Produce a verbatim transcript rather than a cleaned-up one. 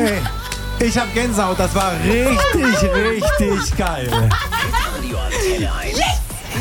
Ey, ich hab Gänsehaut, das war richtig, richtig geil. Radio Antenne eins.